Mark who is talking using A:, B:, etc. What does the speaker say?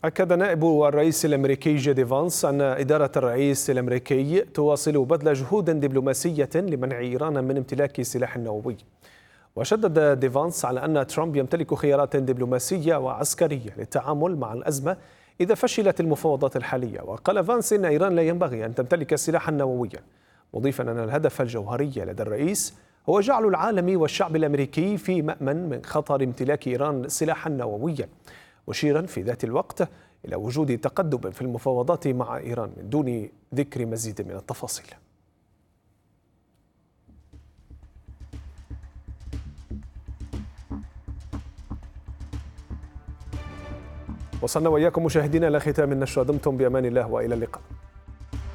A: أكد نائب الرئيس الأمريكي جي دي فانس أن إدارة الرئيس الأمريكي تواصل بذل جهود دبلوماسية لمنع إيران من امتلاك سلاح نووي. وشدد دي فانس على أن ترامب يمتلك خيارات دبلوماسية وعسكرية للتعامل مع الأزمة إذا فشلت المفاوضات الحالية. وقال فانس إن إيران لا ينبغي أن تمتلك سلاحا نوويا، مضيفا أن الهدف الجوهري لدى الرئيس هو جعل العالم والشعب الأمريكي في مأمن من خطر امتلاك إيران سلاحا نوويا، مشيرا في ذات الوقت إلى وجود تقدم في المفاوضات مع إيران من دون ذكر مزيد من التفاصيل. وصلنا وإياكم مشاهدينا إلى ختام النشرة. دمتم بأمان الله وإلى اللقاء.